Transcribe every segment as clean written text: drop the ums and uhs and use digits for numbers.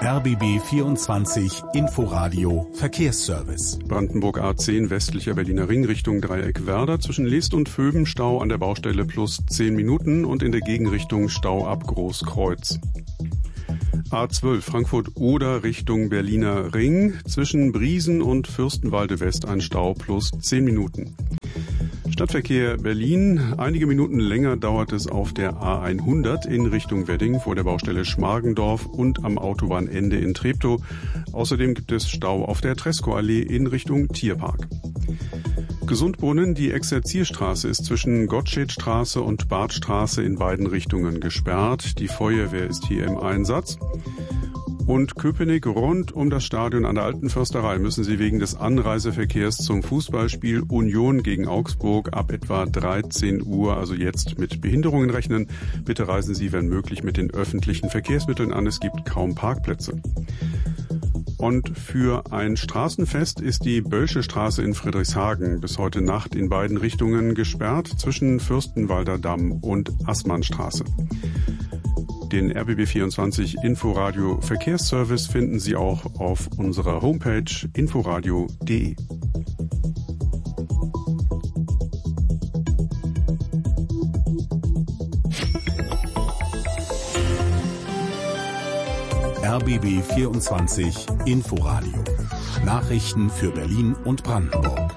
RBB 24 Inforadio Verkehrsservice. Brandenburg A10 westlicher Berliner Ring Richtung Dreieck Werder. Zwischen List und Vöben Stau an der Baustelle plus 10 Minuten und in der Gegenrichtung Stau ab Großkreuz. A12 Frankfurt-Oder Richtung Berliner Ring. Zwischen Briesen und Fürstenwalde West ein Stau plus 10 Minuten. Stadtverkehr Berlin. Einige Minuten länger dauert es auf der A100 in Richtung Wedding vor der Baustelle Schmargendorf und am Autobahnende in Treptow. Außerdem gibt es Stau auf der Tresco-Allee in Richtung Tierpark. Gesundbrunnen, die Exerzierstraße ist zwischen Gottschedstraße und Badstraße in beiden Richtungen gesperrt. Die Feuerwehr ist hier im Einsatz. Und Köpenick rund um das Stadion an der Alten Försterei müssen Sie wegen des Anreiseverkehrs zum Fußballspiel Union gegen Augsburg ab etwa 13 Uhr, also jetzt mit Behinderungen rechnen. Bitte reisen Sie, wenn möglich, mit den öffentlichen Verkehrsmitteln an. Es gibt kaum Parkplätze. Und für ein Straßenfest ist die Bölsche Straße in Friedrichshagen bis heute Nacht in beiden Richtungen gesperrt zwischen Fürstenwalder Damm und Assmannstraße. Den RBB24 Inforadio Verkehrsservice finden Sie auch auf unserer Homepage inforadio.de. RBB24 Inforadio. Nachrichten für Berlin und Brandenburg.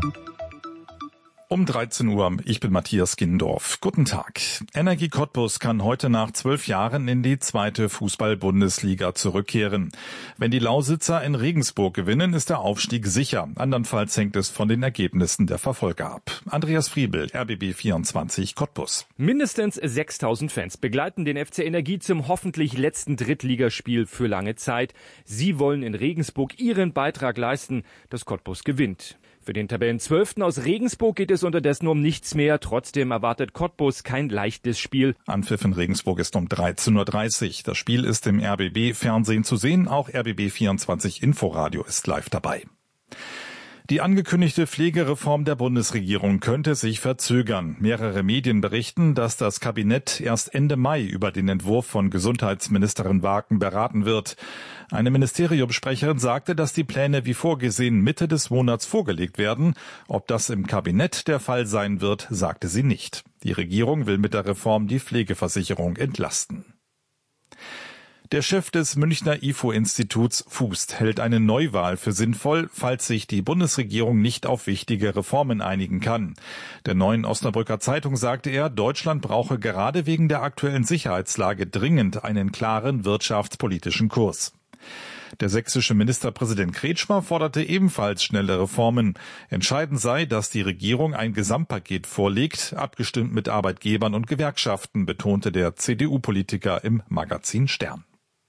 Um 13 Uhr, ich bin Matthias Gindorf. Guten Tag. Energie Cottbus kann heute nach 12 Jahren in die zweite Fußball-Bundesliga zurückkehren. Wenn die Lausitzer in Regensburg gewinnen, ist der Aufstieg sicher. Andernfalls hängt es von den Ergebnissen der Verfolger ab. Andreas Friebel, RBB 24 Cottbus. Mindestens 6.000 Fans begleiten den FC Energie zum hoffentlich letzten Drittligaspiel für lange Zeit. Sie wollen in Regensburg ihren Beitrag leisten, dass Cottbus gewinnt. Für den Tabellenzwölften aus Regensburg geht es unterdessen um nichts mehr. Trotzdem erwartet Cottbus kein leichtes Spiel. Anpfiff in Regensburg ist um 13.30 Uhr. Das Spiel ist im RBB-Fernsehen zu sehen. Auch RBB24 Inforadio ist live dabei. Die angekündigte Pflegereform der Bundesregierung könnte sich verzögern. Mehrere Medien berichten, dass das Kabinett erst Ende Mai über den Entwurf von Gesundheitsministerin Waken beraten wird. Eine Ministeriumssprecherin sagte, dass die Pläne wie vorgesehen Mitte des Monats vorgelegt werden. Ob das im Kabinett der Fall sein wird, sagte sie nicht. Die Regierung will mit der Reform die Pflegeversicherung entlasten. Der Chef des Münchner IFO-Instituts Fußt hält eine Neuwahl für sinnvoll, falls sich die Bundesregierung nicht auf wichtige Reformen einigen kann. Der Neuen Osnabrücker Zeitung sagte er, Deutschland brauche gerade wegen der aktuellen Sicherheitslage dringend einen klaren wirtschaftspolitischen Kurs. Der sächsische Ministerpräsident Kretschmer forderte ebenfalls schnelle Reformen. Entscheidend sei, dass die Regierung ein Gesamtpaket vorlegt, abgestimmt mit Arbeitgebern und Gewerkschaften, betonte der CDU-Politiker im Magazin Stern.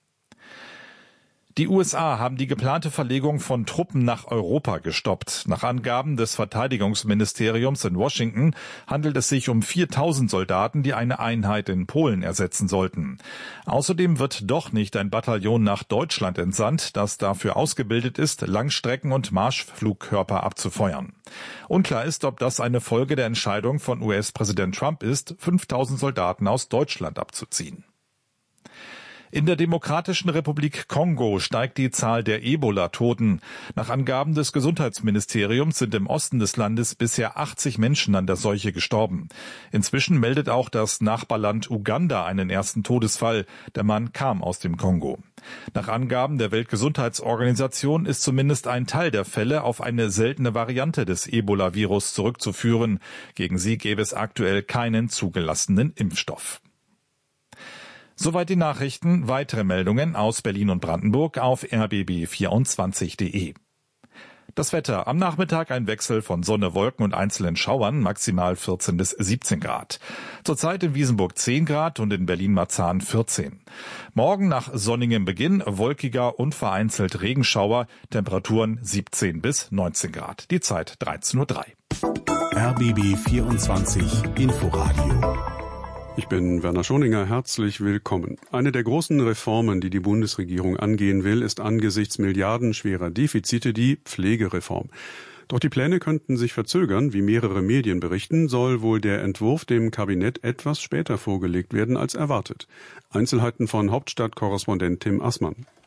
Die USA haben die geplante Verlegung von Truppen nach Europa gestoppt. Nach Angaben des Verteidigungsministeriums in Washington handelt es sich um 4.000 Soldaten, die eine Einheit in Polen ersetzen sollten. Außerdem wird doch nicht ein Bataillon nach Deutschland entsandt, das dafür ausgebildet ist, Langstrecken- und Marschflugkörper abzufeuern. Unklar ist, ob das eine Folge der Entscheidung von US-Präsident Trump ist, 5.000 Soldaten aus Deutschland abzuziehen. In der Demokratischen Republik Kongo steigt die Zahl der Ebola-Toten. Nach Angaben des Gesundheitsministeriums sind im Osten des Landes bisher 80 Menschen an der Seuche gestorben. Inzwischen meldet auch das Nachbarland Uganda einen ersten Todesfall. Der Mann kam aus dem Kongo. Nach Angaben der Weltgesundheitsorganisation ist zumindest ein Teil der Fälle auf eine seltene Variante des Ebola-Virus zurückzuführen. Gegen sie gäbe es aktuell keinen zugelassenen Impfstoff. Soweit die Nachrichten. Weitere Meldungen aus Berlin und Brandenburg auf rbb24.de. Das Wetter. Am Nachmittag ein Wechsel von Sonne, Wolken und einzelnen Schauern, maximal 14 bis 17 Grad. Zurzeit in Wiesenburg 10 Grad und in Berlin-Marzahn 14. Morgen nach sonnigem Beginn wolkiger und vereinzelt Regenschauer, Temperaturen 17 bis 19 Grad. Die Zeit 13:03 Uhr. RBB24 Inforadio. Ich bin Werner Schoninger, herzlich willkommen. Eine der großen Reformen, die die Bundesregierung angehen will, ist angesichts milliardenschwerer Defizite die Pflegereform. Doch die Pläne könnten sich verzögern. Wie mehrere Medien berichten, soll wohl der Entwurf dem Kabinett etwas später vorgelegt werden als erwartet. Einzelheiten von Hauptstadtkorrespondent Tim Assmann.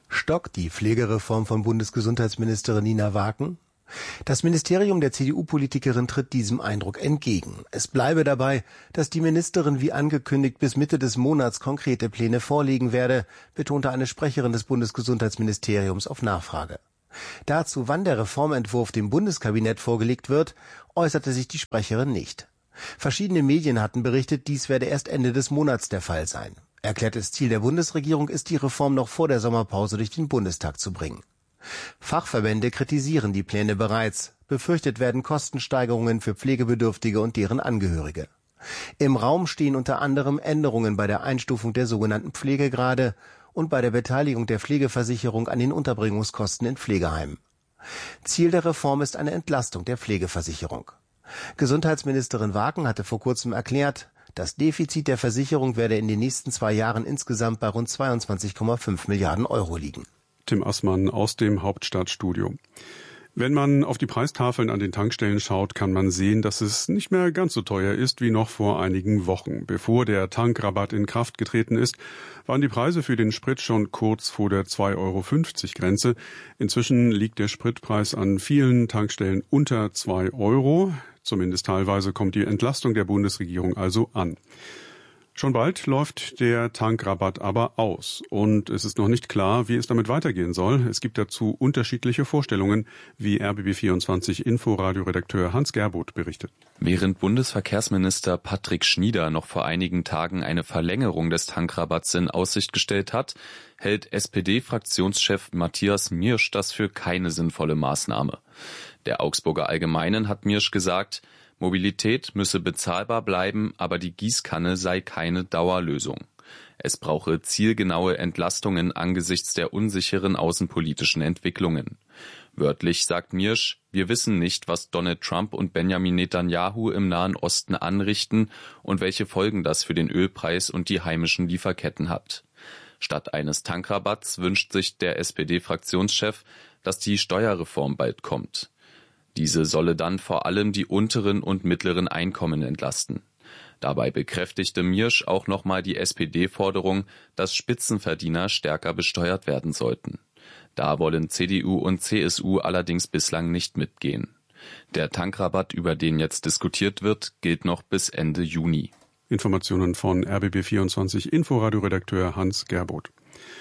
Stockt die Pflegereform von Bundesgesundheitsministerin Nina Waken? Das Ministerium der CDU-Politikerin tritt diesem Eindruck entgegen. Es bleibe dabei, dass die Ministerin wie angekündigt bis Mitte des Monats konkrete Pläne vorlegen werde, betonte eine Sprecherin des Bundesgesundheitsministeriums auf Nachfrage. Dazu, wann der Reformentwurf dem Bundeskabinett vorgelegt wird, äußerte sich die Sprecherin nicht. Verschiedene Medien hatten berichtet, dies werde erst Ende des Monats der Fall sein. Erklärtes Ziel der Bundesregierung ist, die Reform noch vor der Sommerpause durch den Bundestag zu bringen. Fachverbände kritisieren die Pläne bereits. Befürchtet werden Kostensteigerungen für Pflegebedürftige und deren Angehörige. Im Raum stehen unter anderem Änderungen bei der Einstufung der sogenannten Pflegegrade und bei der Beteiligung der Pflegeversicherung an den Unterbringungskosten in Pflegeheimen. Ziel der Reform ist eine Entlastung der Pflegeversicherung. Gesundheitsministerin Waken hatte vor kurzem erklärt, das Defizit der Versicherung werde in den nächsten 2 Jahren insgesamt bei rund 22,5 Milliarden Euro liegen. Tim Assmann aus dem Hauptstadtstudio. Wenn man auf die Preistafeln an den Tankstellen schaut, kann man sehen, dass es nicht mehr ganz so teuer ist wie noch vor einigen Wochen. Bevor der Tankrabatt in Kraft getreten ist, waren die Preise für den Sprit schon kurz vor der 2,50 € Grenze. Inzwischen liegt der Spritpreis an vielen Tankstellen unter 2 €. Zumindest teilweise kommt die Entlastung der Bundesregierung also an. Schon bald läuft der Tankrabatt aber aus und es ist noch nicht klar, wie es damit weitergehen soll. Es gibt dazu unterschiedliche Vorstellungen, wie RBB24 Inforadio-Redakteur Hans Gerboth berichtet. Während Bundesverkehrsminister Patrick Schnieder noch vor einigen Tagen eine Verlängerung des Tankrabatts in Aussicht gestellt hat, hält SPD-Fraktionschef Matthias Miersch das für keine sinnvolle Maßnahme. Der Augsburger Allgemeinen hat Miersch gesagt, Mobilität müsse bezahlbar bleiben, aber die Gießkanne sei keine Dauerlösung. Es brauche zielgenaue Entlastungen angesichts der unsicheren außenpolitischen Entwicklungen. Wörtlich sagt Miersch, wir wissen nicht, was Donald Trump und Benjamin Netanyahu im Nahen Osten anrichten und welche Folgen das für den Ölpreis und die heimischen Lieferketten hat. Statt eines Tankrabatts wünscht sich der SPD-Fraktionschef, dass die Steuerreform bald kommt. Diese solle dann vor allem die unteren und mittleren Einkommen entlasten. Dabei bekräftigte Miersch auch nochmal die SPD-Forderung, dass Spitzenverdiener stärker besteuert werden sollten. Da wollen CDU und CSU allerdings bislang nicht mitgehen. Der Tankrabatt, über den jetzt diskutiert wird, gilt noch bis Ende Juni. Informationen von RBB24 Inforadio-Redakteur Hans Gerboth.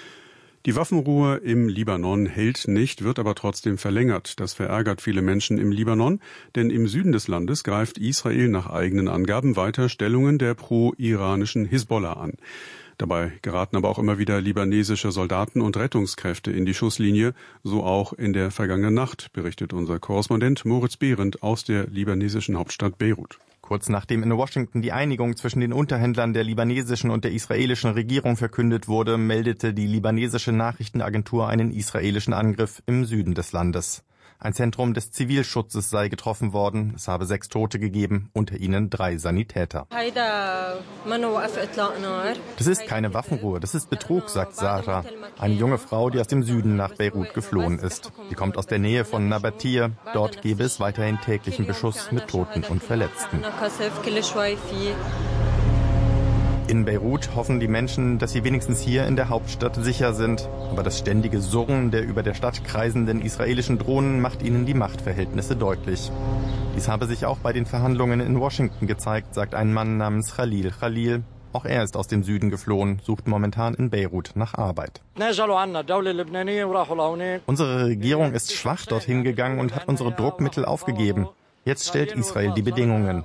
Die Waffenruhe im Libanon hält nicht, wird aber trotzdem verlängert. Das verärgert viele Menschen im Libanon, denn im Süden des Landes greift Israel nach eigenen Angaben weiter Stellungen der pro-iranischen Hisbollah an. Dabei geraten aber auch immer wieder libanesische Soldaten und Rettungskräfte in die Schusslinie, so auch in der vergangenen Nacht, berichtet unser Korrespondent Moritz Behrendt aus der libanesischen Hauptstadt Beirut. Kurz nachdem in Washington die Einigung zwischen den Unterhändlern der libanesischen und der israelischen Regierung verkündet wurde, meldete die libanesische Nachrichtenagentur einen israelischen Angriff im Süden des Landes. Ein Zentrum des Zivilschutzes sei getroffen worden. Es habe 6 Tote gegeben, unter ihnen 3 Sanitäter. Das ist keine Waffenruhe, das ist Betrug, sagt Sarah, eine junge Frau, die aus dem Süden nach Beirut geflohen ist. Sie kommt aus der Nähe von Nabatir. Dort gebe es weiterhin täglichen Beschuss mit Toten und Verletzten. In Beirut hoffen die Menschen, dass sie wenigstens hier in der Hauptstadt sicher sind. Aber das ständige Surren der über der Stadt kreisenden israelischen Drohnen macht ihnen die Machtverhältnisse deutlich. Dies habe sich auch bei den Verhandlungen in Washington gezeigt, sagt ein Mann namens Khalil Khalil. Auch er ist aus dem Süden geflohen, sucht momentan in Beirut nach Arbeit. Unsere Regierung ist schwach dorthin gegangen und hat unsere Druckmittel aufgegeben. Jetzt stellt Israel die Bedingungen.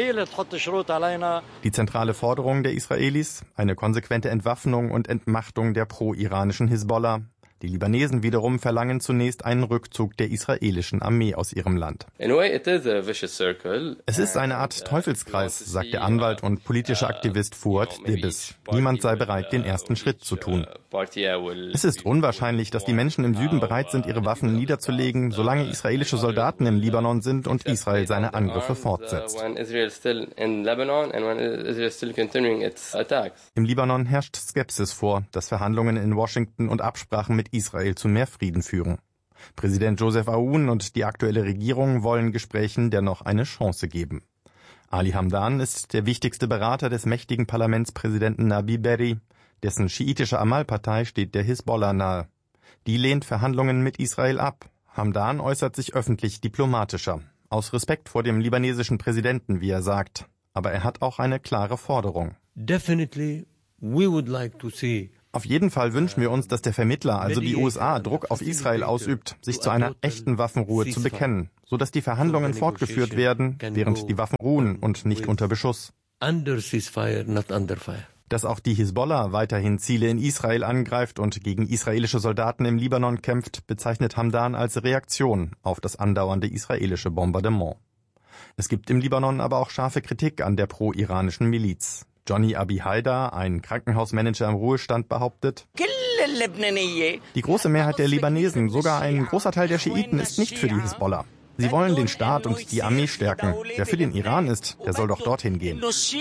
Die zentrale Forderung der Israelis, eine konsequente Entwaffnung und Entmachtung der pro-iranischen Hisbollah. Die Libanesen wiederum verlangen zunächst einen Rückzug der israelischen Armee aus ihrem Land. Es ist eine Art Teufelskreis, sagt der Anwalt und politische Aktivist Fuad Dibis. Niemand sei bereit, den ersten Schritt zu tun. Es ist unwahrscheinlich, dass die Menschen im Süden bereit sind, ihre Waffen niederzulegen, solange israelische Soldaten im Libanon sind und Israel seine Angriffe fortsetzt. Im Libanon herrscht Skepsis vor, dass Verhandlungen in Washington und Absprachen mit Israel zu mehr Frieden führen. Präsident Joseph Aoun und die aktuelle Regierung wollen Gesprächen dennoch eine Chance geben. Ali Hamdan ist der wichtigste Berater des mächtigen Parlamentspräsidenten Nabi Berri. Dessen schiitische Amal-Partei steht der Hisbollah nahe. Die lehnt Verhandlungen mit Israel ab. Hamdan äußert sich öffentlich diplomatischer. Aus Respekt vor dem libanesischen Präsidenten, wie er sagt. Aber er hat auch eine klare Forderung. Auf jeden Fall wünschen wir uns, dass der Vermittler, also die USA, Druck auf Israel ausübt, sich zu einer echten Waffenruhe zu bekennen, sodass die Verhandlungen fortgeführt werden, während die Waffen ruhen und nicht unter Beschuss. Dass auch die Hisbollah weiterhin Ziele in Israel angreift und gegen israelische Soldaten im Libanon kämpft, bezeichnet Hamdan als Reaktion auf das andauernde israelische Bombardement. Es gibt im Libanon aber auch scharfe Kritik an der pro-iranischen Miliz. Johnny Abi Haidar, ein Krankenhausmanager im Ruhestand, behauptet, die große Mehrheit der Libanesen, sogar ein großer Teil der Schiiten, ist nicht für die Hisbollah. Sie wollen den Staat und die Armee stärken. Wer für den Iran ist, der soll doch dorthin gehen.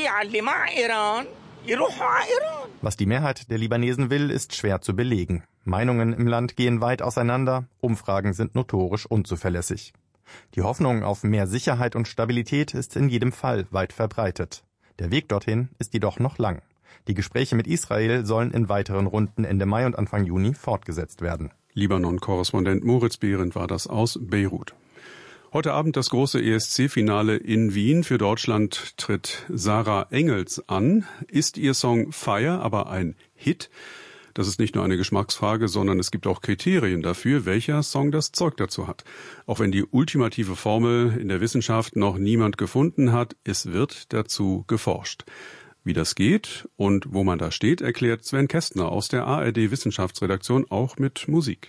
Was die Mehrheit der Libanesen will, ist schwer zu belegen. Meinungen im Land gehen weit auseinander, Umfragen sind notorisch unzuverlässig. Die Hoffnung auf mehr Sicherheit und Stabilität ist in jedem Fall weit verbreitet. Der Weg dorthin ist jedoch noch lang. Die Gespräche mit Israel sollen in weiteren Runden Ende Mai und Anfang Juni fortgesetzt werden. Libanon-Korrespondent Moritz Behrendt war das aus Beirut. Heute Abend das große ESC-Finale in Wien. Für Deutschland tritt Sarah Engels an. Ist ihr Song Fire aber ein Hit? Das ist nicht nur eine Geschmacksfrage, sondern es gibt auch Kriterien dafür, welcher Song das Zeug dazu hat. Auch wenn die ultimative Formel in der Wissenschaft noch niemand gefunden hat, es wird dazu geforscht. Wie das geht und wo man da steht, erklärt Sven Kästner aus der ARD-Wissenschaftsredaktion auch mit Musik.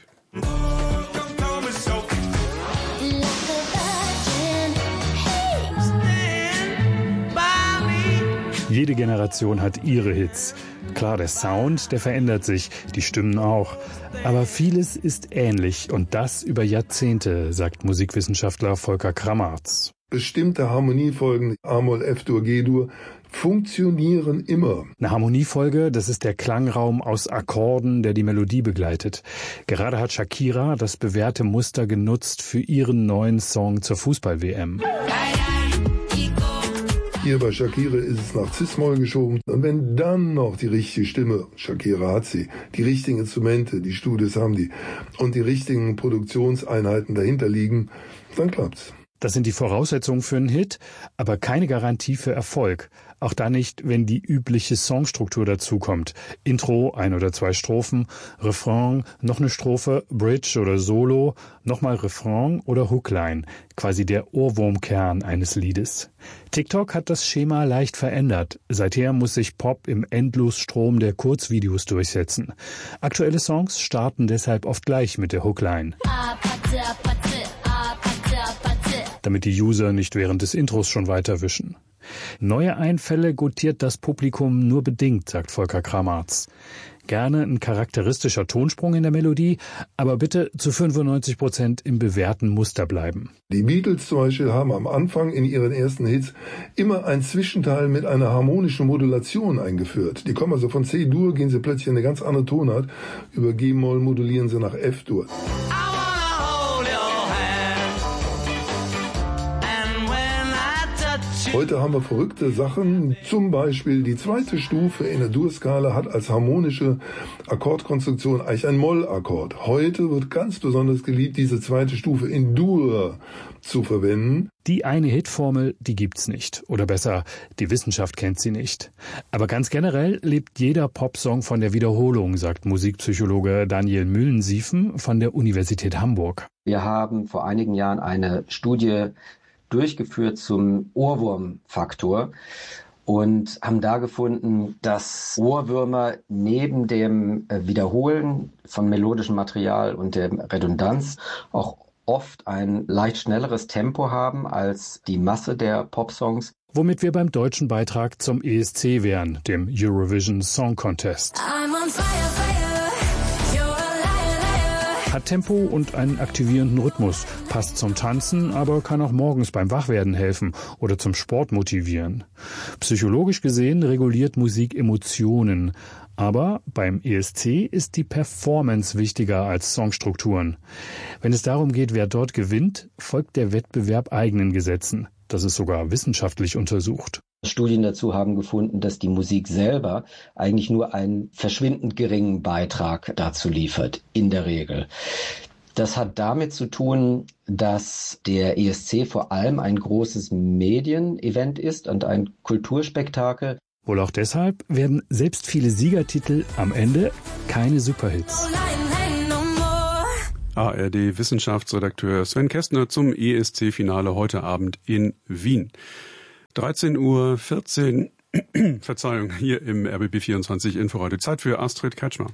Jede Generation hat ihre Hits. Klar, der Sound, der verändert sich, die Stimmen auch. Aber vieles ist ähnlich und das über Jahrzehnte, sagt Musikwissenschaftler Volker Krammarz. Bestimmte Harmoniefolgen, A-Moll, F-Dur, G-Dur, funktionieren immer. Eine Harmoniefolge, das ist der Klangraum aus Akkorden, der die Melodie begleitet. Gerade hat Shakira das bewährte Muster genutzt für ihren neuen Song zur Fußball-WM. Hier bei Shakira ist es nach Cis-Moll geschoben. Und wenn dann noch die richtige Stimme, Shakira hat sie, die richtigen Instrumente, die Studios haben die, und die richtigen Produktionseinheiten dahinter liegen, dann klappt's. Das sind die Voraussetzungen für einen Hit, aber keine Garantie für Erfolg. Auch da nicht, wenn die übliche Songstruktur dazukommt. Intro, 1 oder 2 Strophen, Refrain, noch eine Strophe, Bridge oder Solo, nochmal Refrain oder Hookline. Quasi der Ohrwurmkern eines Liedes. TikTok hat das Schema leicht verändert. Seither muss sich Pop im Endlosstrom der Kurzvideos durchsetzen. Aktuelle Songs starten deshalb oft gleich mit der Hookline. Damit die User nicht während des Intros schon weiterwischen. Neue Einfälle gutiert das Publikum nur bedingt, sagt Volker Krammarz. Gerne ein charakteristischer Tonsprung in der Melodie, aber bitte zu 95% im bewährten Muster bleiben. Die Beatles zum Beispiel haben am Anfang in ihren ersten Hits immer ein Zwischenteil mit einer harmonischen Modulation eingeführt. Die kommen also von C-Dur, gehen sie plötzlich in eine ganz andere Tonart, über G-Moll modulieren sie nach F-Dur. Heute haben wir verrückte Sachen, zum Beispiel die zweite Stufe in der Dur-Skala hat als harmonische Akkordkonstruktion eigentlich ein Moll-Akkord. Heute wird ganz besonders geliebt, diese zweite Stufe in Dur zu verwenden. Die eine Hitformel, die gibt's nicht. Oder besser, die Wissenschaft kennt sie nicht. Aber ganz generell lebt jeder Popsong von der Wiederholung, sagt Musikpsychologe Daniel Müllensiefen von der Universität Hamburg. Wir haben vor einigen Jahren eine Studie durchgeführt zum Ohrwurmfaktor und haben da gefunden, dass Ohrwürmer neben dem Wiederholen von melodischem Material und der Redundanz auch oft ein leicht schnelleres Tempo haben als die Masse der Popsongs. Womit wir beim deutschen Beitrag zum ESC wären, dem Eurovision Song Contest. Hat Tempo und einen aktivierenden Rhythmus, passt zum Tanzen, aber kann auch morgens beim Wachwerden helfen oder zum Sport motivieren. Psychologisch gesehen reguliert Musik Emotionen, aber beim ESC ist die Performance wichtiger als Songstrukturen. Wenn es darum geht, wer dort gewinnt, folgt der Wettbewerb eigenen Gesetzen. Das ist sogar wissenschaftlich untersucht. Studien dazu haben gefunden, dass die Musik selber eigentlich nur einen verschwindend geringen Beitrag dazu liefert, in der Regel. Das hat damit zu tun, dass der ESC vor allem ein großes Medienevent ist und ein Kulturspektakel. Wohl auch deshalb werden selbst viele Siegertitel am Ende keine Superhits. ARD-Wissenschaftsredakteur Sven Kästner zum ESC-Finale heute Abend in Wien. 13:14 Uhr, Verzeihung, hier im RBB 24 Inforadio. Zeit für Astrid Kretschmer.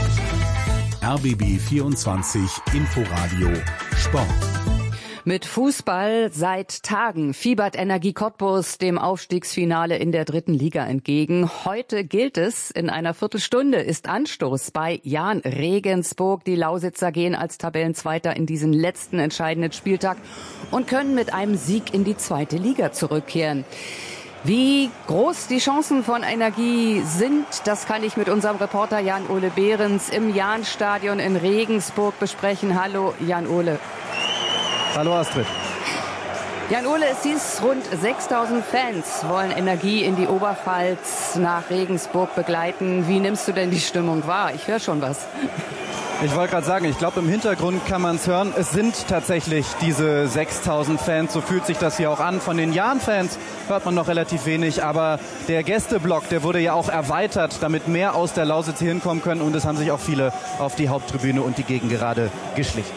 RBB 24 Inforadio Sport. Mit Fußball seit Tagen fiebert Energie Cottbus dem Aufstiegsfinale in der 3. Liga entgegen. Heute gilt es, in einer Viertelstunde ist Anstoß bei Jahn Regensburg. Die Lausitzer gehen als Tabellenzweiter in diesen letzten entscheidenden Spieltag und können mit einem Sieg in die 2. Liga zurückkehren. Wie groß die Chancen von Energie sind, das kann ich mit unserem Reporter Jan-Ole Behrens im Jahnstadion in Regensburg besprechen. Hallo Jan-Ole. Hallo Astrid. Jan-Ole, es hieß, rund 6.000 Fans wollen Energie in die Oberpfalz nach Regensburg begleiten. Wie nimmst du denn die Stimmung wahr? Ich höre schon was. Ich wollte gerade sagen, ich glaube, im Hintergrund kann man es hören. Es sind tatsächlich diese 6.000 Fans. So fühlt sich das hier auch an. Von den Jahn-Fans hört man noch relativ wenig. Aber der Gästeblock, der wurde ja auch erweitert, damit mehr aus der Lausitz hier hinkommen können. Und es haben sich auch viele auf die Haupttribüne und die Gegengerade geschlichen.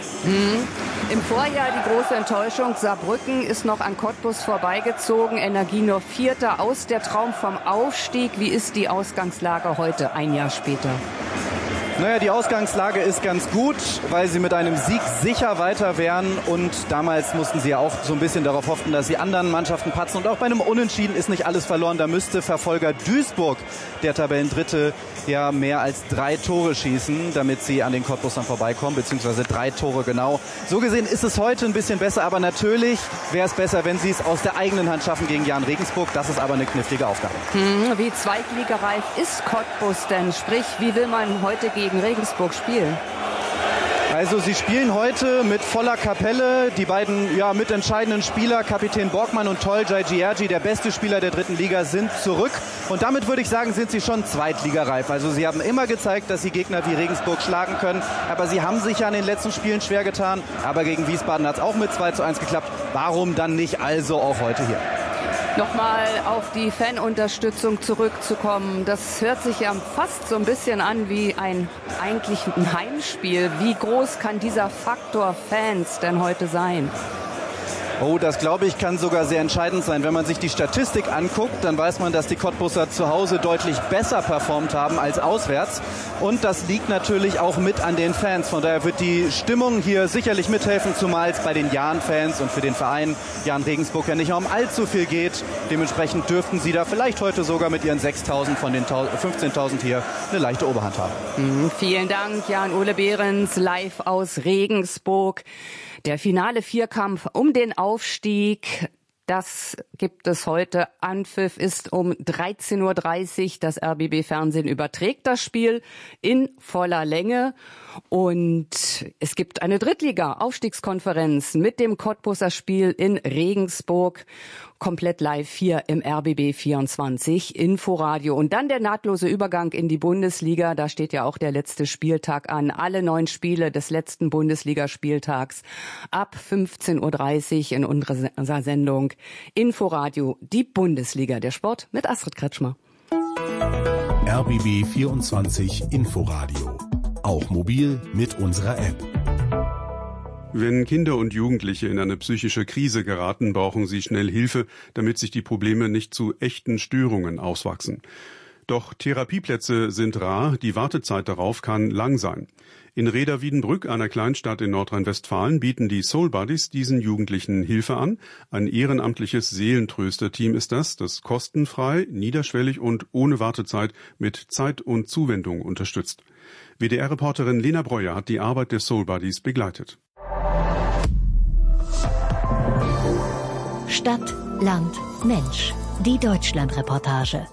Im Vorjahr die große Enttäuschung. Saarbrücken ist noch an Cottbus vorbeigezogen. Energie nur Vierter aus. Der Traum vom Aufstieg. Wie ist die Ausgangslage heute, ein Jahr später? Naja, die Ausgangslage ist ganz gut, weil sie mit einem Sieg sicher weiter wären. Und damals mussten sie ja auch so ein bisschen darauf hoffen, dass die anderen Mannschaften patzen. Und auch bei einem Unentschieden ist nicht alles verloren. Da müsste Verfolger Duisburg, der Tabellendritte, ja mehr als 3 Tore schießen, damit sie an den Cottbusern vorbeikommen, beziehungsweise 3 Tore genau. So gesehen ist es heute ein bisschen besser, aber natürlich wäre es besser, wenn sie es aus der eigenen Hand schaffen gegen Jahn Regensburg. Das ist aber eine knifflige Aufgabe. Wie zweitligareif ist Cottbus denn? Sprich, wie will man heute gegen Regensburg spielen? Also sie spielen heute mit voller Kapelle. Die beiden mitentscheidenden Spieler, Kapitän Borgmann und Toljai Giergi, der beste Spieler der 3. Liga, sind zurück. Und damit würde ich sagen, sind sie schon zweitligareif. Also sie haben immer gezeigt, dass sie Gegner wie Regensburg schlagen können. Aber sie haben sich ja in den letzten Spielen schwer getan. Aber gegen Wiesbaden hat es auch mit 2:1 geklappt. Warum dann nicht also auch heute hier? Nochmal auf die Fanunterstützung zurückzukommen. Das hört sich ja fast so ein bisschen an wie ein Heimspiel. Wie groß kann dieser Faktor Fans denn heute sein? Oh, das glaube ich kann sogar sehr entscheidend sein. Wenn man sich die Statistik anguckt, dann weiß man, dass die Cottbuser zu Hause deutlich besser performt haben als auswärts. Und das liegt natürlich auch mit an den Fans. Von daher wird die Stimmung hier sicherlich mithelfen, zumal es bei den Jahn-Fans und für den Verein Jahn Regensburg ja nicht mehr um allzu viel geht. Dementsprechend dürften sie da vielleicht heute sogar mit ihren 6.000 von den 15.000 hier eine leichte Oberhand haben. Vielen Dank, Jan-Ole Behrens, live aus Regensburg. Der finale Vierkampf um den Aufstieg, das gibt es heute. Anpfiff ist um 13:30 Uhr. Das RBB-Fernsehen überträgt das Spiel in voller Länge. Und es gibt eine Drittliga-Aufstiegskonferenz mit dem Cottbuser Spiel in Regensburg. Komplett live hier im RBB 24 Inforadio. Und dann der nahtlose Übergang in die Bundesliga. Da steht ja auch der letzte Spieltag an. Alle 9 Spiele des letzten Bundesligaspieltags ab 15:30 Uhr in unserer Sendung Inforadio, die Bundesliga, der Sport mit Astrid Kretschmer. RBB 24 Inforadio. Auch mobil mit unserer App. Wenn Kinder und Jugendliche in eine psychische Krise geraten, brauchen sie schnell Hilfe, damit sich die Probleme nicht zu echten Störungen auswachsen. Doch Therapieplätze sind rar, die Wartezeit darauf kann lang sein. In Reda-Wiedenbrück, einer Kleinstadt in Nordrhein-Westfalen, bieten die Soul Buddies diesen Jugendlichen Hilfe an. Ein ehrenamtliches Seelentröster-Team ist das kostenfrei, niederschwellig und ohne Wartezeit mit Zeit und Zuwendung unterstützt. WDR-Reporterin Lena Breuer hat die Arbeit der Soul Buddies begleitet. Stadt, Land, Mensch. Die Deutschland-Reportage.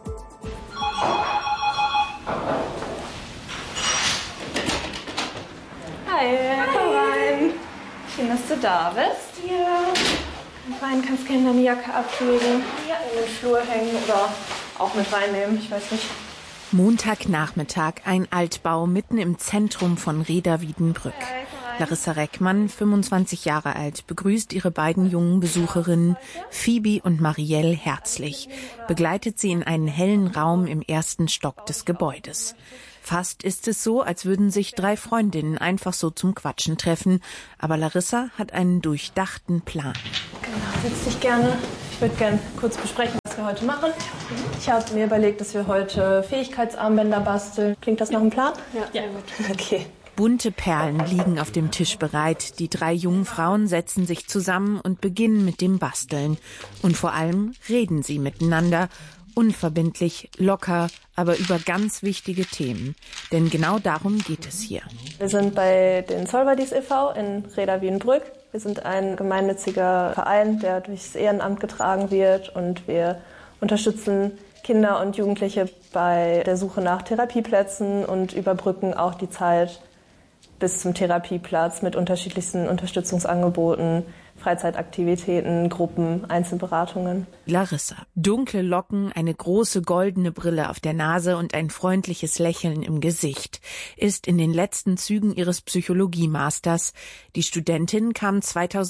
Hi, komm rein. Schön, dass du da bist. Ja. Rein kannst gerne deine Jacke ablegen, in den Flur hängen oder auch mit reinnehmen, ich weiß nicht. Montagnachmittag, ein Altbau mitten im Zentrum von Rheda-Wiedenbrück. Larissa Reckmann, 25 Jahre alt, begrüßt ihre beiden jungen Besucherinnen Phoebe und Marielle herzlich, begleitet sie in einen hellen Raum im ersten Stock des Gebäudes. Fast ist es so, als würden sich 3 Freundinnen einfach so zum Quatschen treffen. Aber Larissa hat einen durchdachten Plan. Genau, setz dich gerne. Ich würde gerne kurz besprechen, was wir heute machen. Ich habe mir überlegt, dass wir heute Fähigkeitsarmbänder basteln. Klingt das nach einem Plan? Ja, sehr gut. Okay. Bunte Perlen liegen auf dem Tisch bereit. Die 3 jungen Frauen setzen sich zusammen und beginnen mit dem Basteln. Und vor allem reden sie miteinander. Unverbindlich, locker, aber über ganz wichtige Themen. Denn genau darum geht es hier. Wir sind bei den Soul Buddies e.V. in Rheda-Wiedenbrück. Wir sind ein gemeinnütziger Verein, der durchs Ehrenamt getragen wird. Und wir unterstützen Kinder und Jugendliche bei der Suche nach Therapieplätzen und überbrücken auch die Zeit bis zum Therapieplatz mit unterschiedlichsten Unterstützungsangeboten, Freizeitaktivitäten, Gruppen, Einzelberatungen. Larissa. Dunkle Locken, eine große goldene Brille auf der Nase und ein freundliches Lächeln im Gesicht. Ist in den letzten Zügen ihres Psychologie-Masters. Die Studentin kam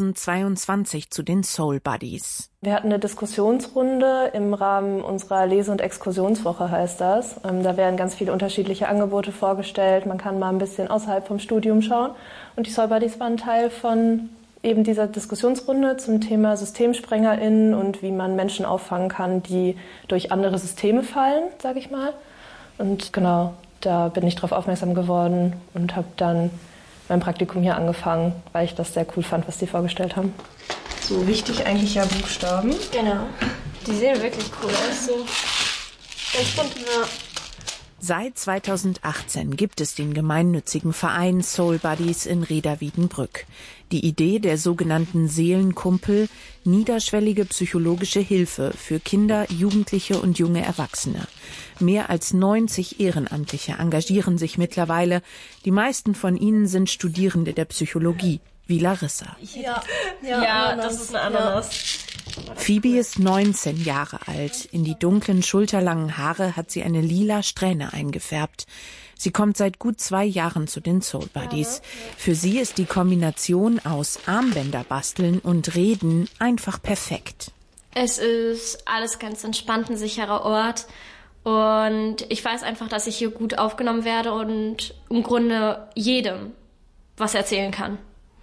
2022 zu den Soul Buddies. Wir hatten eine Diskussionsrunde im Rahmen unserer Lese- und Exkursionswoche, heißt das. Da werden ganz viele unterschiedliche Angebote vorgestellt. Man kann mal ein bisschen außerhalb vom Studium schauen. Und die Soul Buddies waren Teil von eben dieser Diskussionsrunde zum Thema SystemsprengerInnen und wie man Menschen auffangen kann, die durch andere Systeme fallen, sage ich mal. Und genau, da bin ich darauf aufmerksam geworden und habe dann mein Praktikum hier angefangen, weil ich das sehr cool fand, was die vorgestellt haben. So wichtig eigentlich ja Buchstaben. Genau, die sehen wirklich cool aus. So. Ganz bunt, ja. Seit 2018 gibt es den gemeinnützigen Verein Soul Buddies in Rheda-Wiedenbrück. Die Idee der sogenannten Seelenkumpel, niederschwellige psychologische Hilfe für Kinder, Jugendliche und junge Erwachsene. Mehr als 90 Ehrenamtliche engagieren sich mittlerweile. Die meisten von ihnen sind Studierende der Psychologie, wie Larissa. Ja, das ist eine Ananas. Phoebe ist 19 Jahre alt. In die dunklen, schulterlangen Haare hat sie eine lila Strähne eingefärbt. Sie kommt seit gut 2 Jahren zu den Soul Buddies. Für sie ist die Kombination aus Armbänder basteln und Reden einfach perfekt. Es ist alles ganz entspannt, ein sicherer Ort. Und ich weiß einfach, dass ich hier gut aufgenommen werde und im Grunde jedem was erzählen kann.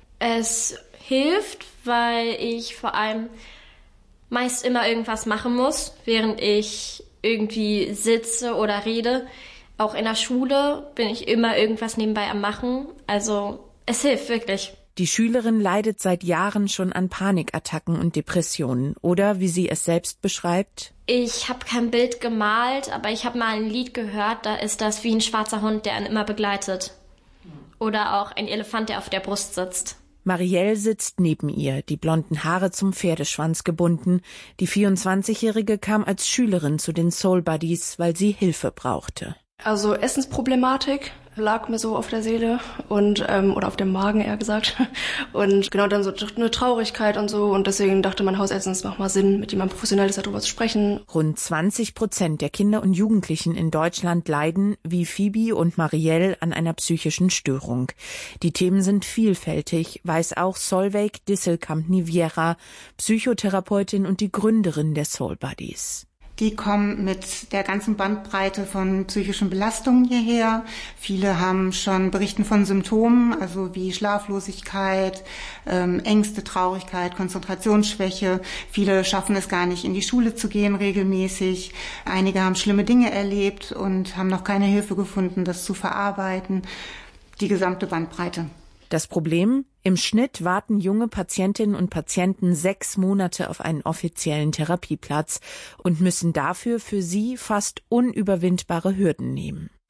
Es hilft, weil ich vor allem meist immer irgendwas machen muss, während ich irgendwie sitze oder rede. Auch in der Schule bin ich immer irgendwas nebenbei am Machen. Also es hilft wirklich. Die Schülerin leidet seit Jahren schon an Panikattacken und Depressionen. Oder, wie sie es selbst beschreibt: Ich habe kein Bild gemalt, aber ich habe mal ein Lied gehört, da ist das wie ein schwarzer Hund, der einen immer begleitet. Oder auch ein Elefant, der auf der Brust sitzt. Marielle sitzt neben ihr, die blonden Haare zum Pferdeschwanz gebunden. Die 24-Jährige kam als Schülerin zu den Soul Buddies, weil sie Hilfe brauchte. Also Essensproblematik lag mir so auf der Seele und oder auf dem Magen eher gesagt. Und genau dann so eine Traurigkeit und so. Und deswegen dachte mein Hausärztin, es macht mal Sinn, mit jemandem Professionelles darüber zu sprechen. Rund 20% der Kinder und Jugendlichen in Deutschland leiden, wie Phoebe und Marielle, an einer psychischen Störung. Die Themen sind vielfältig, weiß auch Solveig Disselkamp-Niviera, Psychotherapeutin und die Gründerin der Soul Buddies. Die kommen mit der ganzen Bandbreite von psychischen Belastungen hierher. Viele haben schon berichten von Symptomen, also wie Schlaflosigkeit, Ängste, Traurigkeit, Konzentrationsschwäche. Viele schaffen es gar nicht, in die Schule zu gehen regelmäßig. Einige haben schlimme Dinge erlebt und haben noch keine Hilfe gefunden, das zu verarbeiten. Die gesamte Bandbreite. Das Problem? Im Schnitt warten junge Patientinnen und Patienten 6 Monate auf einen offiziellen Therapieplatz und müssen dafür für sie fast unüberwindbare Hürden nehmen.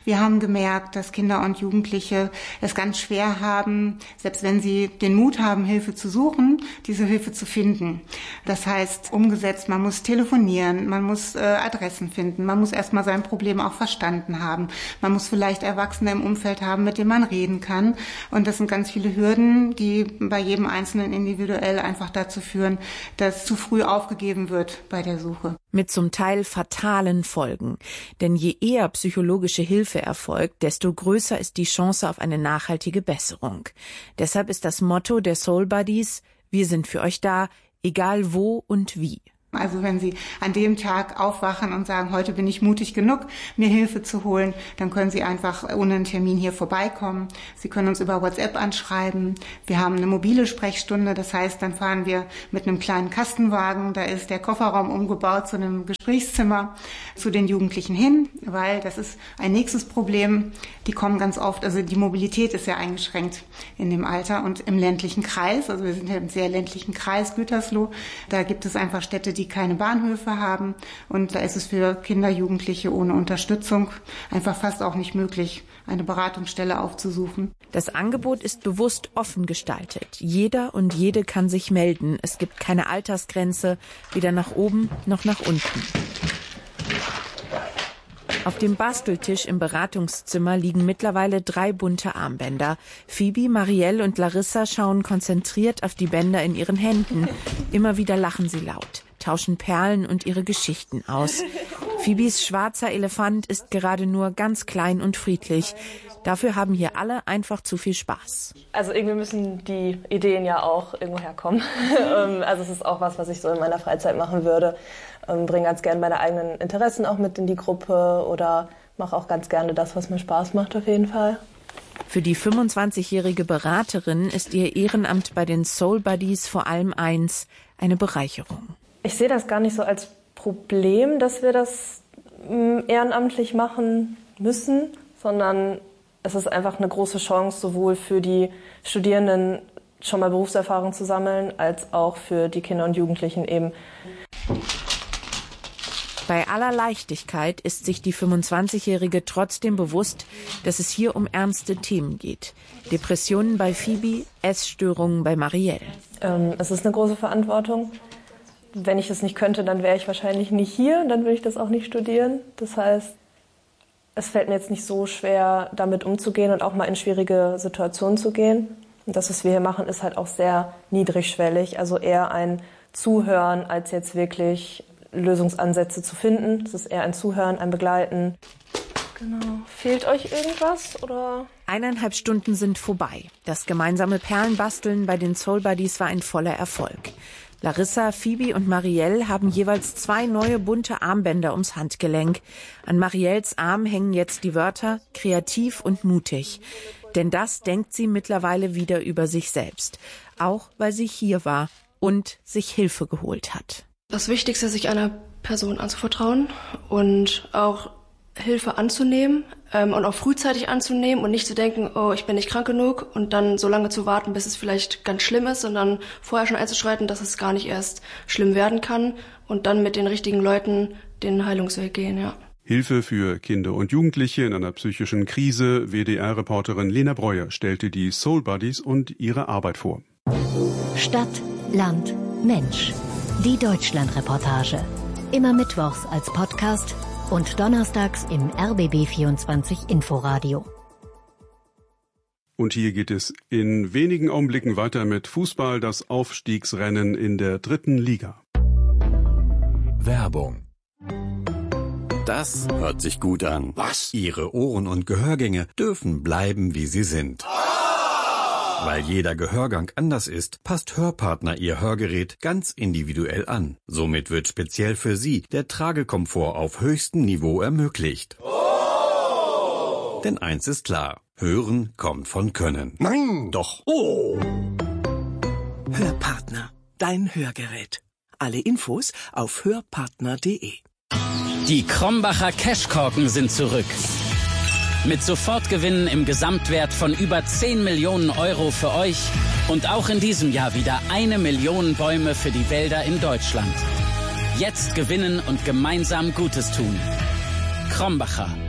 Wir haben gemerkt, dass Kinder und Jugendliche es ganz schwer haben, selbst wenn sie den Mut haben, Hilfe zu suchen, diese Hilfe zu finden. Das heißt, umgesetzt, man muss telefonieren, man muss Adressen finden, man muss erstmal sein Problem auch verstanden haben. Man muss vielleicht Erwachsene im Umfeld haben, mit denen man reden kann. Und das sind ganz viele Hürden, die bei jedem Einzelnen individuell einfach dazu führen, dass zu früh aufgegeben wird bei der Suche. Mit zum Teil fatalen Folgen. Denn je eher psychologische Hilfe erfolgt, desto größer ist die Chance auf eine nachhaltige Besserung. Deshalb ist das Motto der Soul Buddies: Wir sind für euch da, egal wo und wie. Also wenn Sie an dem Tag aufwachen und sagen, heute bin ich mutig genug, mir Hilfe zu holen, dann können Sie einfach ohne einen Termin hier vorbeikommen. Sie können uns über WhatsApp anschreiben. Wir haben eine mobile Sprechstunde, das heißt, dann fahren wir mit einem kleinen Kastenwagen, da ist der Kofferraum umgebaut zu einem Gesprächszimmer, zu den Jugendlichen hin, weil das ist ein nächstes Problem. Die kommen ganz oft, also die Mobilität ist ja eingeschränkt in dem Alter und im ländlichen Kreis, also wir sind ja im sehr ländlichen Kreis, Gütersloh, da gibt es einfach Städte, die keine Bahnhöfe haben. Und da ist es für Kinder, Jugendliche ohne Unterstützung einfach fast auch nicht möglich, eine Beratungsstelle aufzusuchen. Das Angebot ist bewusst offen gestaltet. Jeder und jede kann sich melden. Es gibt keine Altersgrenze, weder nach oben noch nach unten. Auf dem Basteltisch im Beratungszimmer liegen mittlerweile 3 bunte Armbänder. Phoebe, Marielle und Larissa schauen konzentriert auf die Bänder in ihren Händen. Immer wieder lachen sie laut, tauschen Perlen und ihre Geschichten aus. Phoebes schwarzer Elefant ist gerade nur ganz klein und friedlich. Dafür haben hier alle einfach zu viel Spaß. Also irgendwie müssen die Ideen ja auch irgendwo herkommen. Also es ist auch was ich so in meiner Freizeit machen würde. Bringe ganz gerne meine eigenen Interessen auch mit in die Gruppe oder mache auch ganz gerne das, was mir Spaß macht auf jeden Fall. Für die 25-jährige Beraterin ist ihr Ehrenamt bei den Soul Buddies vor allem eins: eine Bereicherung. Ich sehe das gar nicht so als Problem, dass wir das ehrenamtlich machen müssen, sondern es ist einfach eine große Chance, sowohl für die Studierenden schon mal Berufserfahrung zu sammeln, als auch für die Kinder und Jugendlichen eben. Bei aller Leichtigkeit ist sich die 25-Jährige trotzdem bewusst, dass es hier um ernste Themen geht. Depressionen bei Phoebe, Essstörungen bei Marielle. Es ist eine große Verantwortung. Wenn ich es nicht könnte, dann wäre ich wahrscheinlich nicht hier, dann würde ich das auch nicht studieren. Das heißt, es fällt mir jetzt nicht so schwer, damit umzugehen und auch mal in schwierige Situationen zu gehen. Und das, was wir hier machen, ist halt auch sehr niedrigschwellig, also eher ein Zuhören, als jetzt wirklich Lösungsansätze zu finden. Es ist eher ein Zuhören, ein Begleiten. Genau. Fehlt euch irgendwas, oder? 1,5 Stunden sind vorbei. Das gemeinsame Perlenbasteln bei den Soul Buddies war ein voller Erfolg. Larissa, Phoebe und Marielle haben jeweils 2 neue bunte Armbänder ums Handgelenk. An Marielles Arm hängen jetzt die Wörter kreativ und mutig. Denn das denkt sie mittlerweile wieder über sich selbst. Auch weil sie hier war und sich Hilfe geholt hat. Das Wichtigste ist, sich einer Person anzuvertrauen und auch Hilfe anzunehmen und auch frühzeitig anzunehmen und nicht zu denken, oh, ich bin nicht krank genug und dann so lange zu warten, bis es vielleicht ganz schlimm ist, sondern vorher schon einzuschreiten, dass es gar nicht erst schlimm werden kann und dann mit den richtigen Leuten den Heilungsweg gehen, ja. Hilfe für Kinder und Jugendliche in einer psychischen Krise. WDR-Reporterin Lena Breuer stellte die Soul Buddies und ihre Arbeit vor. Stadt, Land, Mensch. Die Deutschlandreportage. Immer mittwochs als Podcast und donnerstags im RBB 24 Inforadio. Und hier geht es in wenigen Augenblicken weiter mit Fußball, das Aufstiegsrennen in der 3. Liga. Werbung. Das hört sich gut an. Was? Ihre Ohren- und Gehörgänge dürfen bleiben, wie sie sind. Weil jeder Gehörgang anders ist, passt Hörpartner Ihr Hörgerät ganz individuell an. Somit wird speziell für Sie der Tragekomfort auf höchstem Niveau ermöglicht. Oh! Denn eins ist klar, Hören kommt von Können. Nein! Doch. Oh! Hörpartner, dein Hörgerät. Alle Infos auf hörpartner.de. Die Krombacher Cashkorken sind zurück. Mit Sofortgewinnen im Gesamtwert von über 10 Millionen Euro für euch und auch in diesem Jahr wieder 1 Million Bäume für die Wälder in Deutschland. Jetzt gewinnen und gemeinsam Gutes tun. Krombacher.